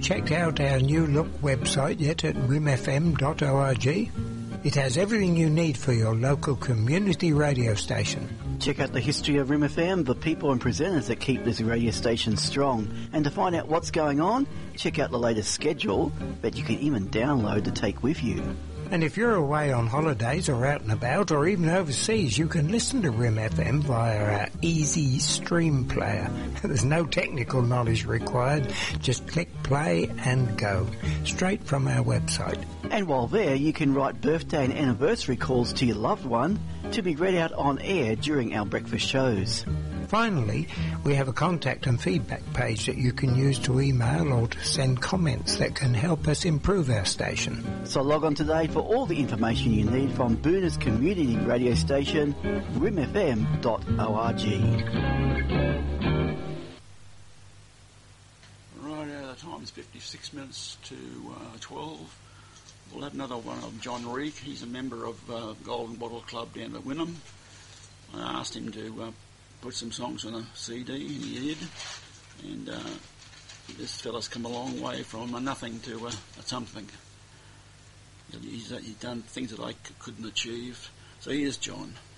checked out our new look website yet at rimfm.org? It has everything you need for your local community radio station. Check out the history of Rim FM, the people and presenters that keep this radio station strong. And to find out what's going on, check out the latest schedule that you can even download to take with you. And if you're away on holidays or out and about or even overseas, you can listen to Rim FM via our easy stream player. There's no technical knowledge required. Just click play and go. Straight from our website. And while there, you can write birthday and anniversary calls to your loved one to be read out on air during our breakfast shows. Finally, we have a contact and feedback page that you can use to email or to send comments that can help us improve our station. So log on today for all the information you need from Boona's community radio station, rimfm.org. Right, the time's 56 minutes to 12. We'll have another one of John Reek. He's a member of Golden Bottle Club down at Wynnum. I asked him to put some songs on a CD, and he did. And this fella's come a long way from a nothing to a something. He's done things that I couldn't achieve. So here's John.